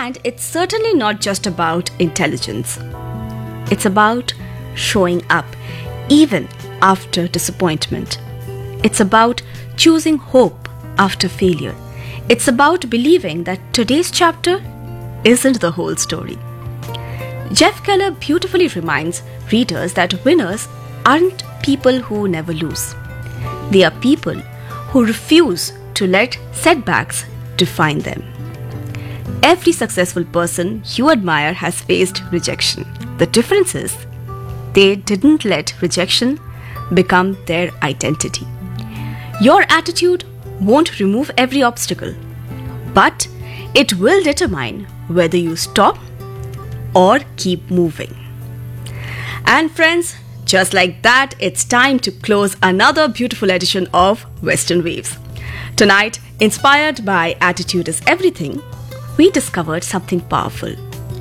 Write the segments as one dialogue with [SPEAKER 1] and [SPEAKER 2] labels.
[SPEAKER 1] And it's certainly not just about intelligence. It's about showing up, even after disappointment. It's about choosing hope after failure. It's about believing that today's chapter isn't the whole story. Jeff Keller beautifully reminds readers that winners aren't people who never lose. They are people who refuse to let setbacks define them. Every successful person you admire has faced rejection. The difference is, they didn't let rejection become their identity. Your attitude won't remove every obstacle, but it will determine whether you stop or keep moving. And friends, just like that, it's time to close another beautiful edition of Western Waves. Tonight, inspired by Attitude is Everything, we discovered something powerful.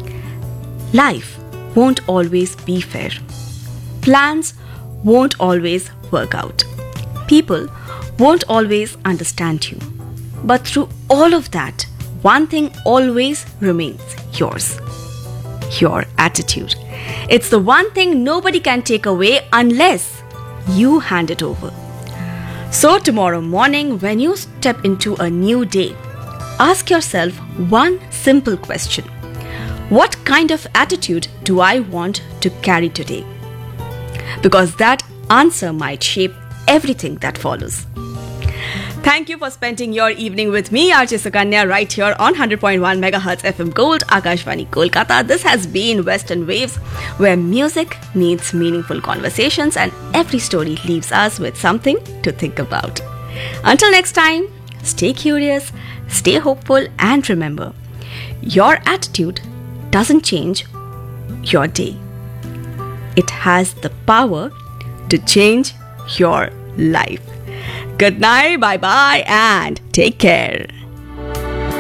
[SPEAKER 1] Life won't always be fair. Plans won't always work out. People won't always understand you. But through all of that, one thing always remains yours: your attitude. It's the one thing nobody can take away unless you hand it over. So tomorrow morning, when you step into a new day, ask yourself one simple question: what kind of attitude do I want to carry today? Because that answer might shape everything that follows. Thank you for spending your evening with me, RJ Sukanya, right here on 100.1 MHz FM Gold, Akashvani, Kolkata. This has been Western Waves, where music meets meaningful conversations and every story leaves us with something to think about. Until next time, stay curious, stay hopeful, and remember, your attitude doesn't change your day. It has the power to change your life. Good night, bye-bye, and take care.